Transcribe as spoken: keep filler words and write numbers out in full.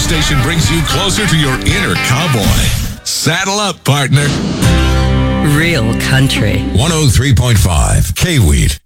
station brings you closer to your inner cowboy. Saddle up, partner. Real country. one oh three point five K-Weed.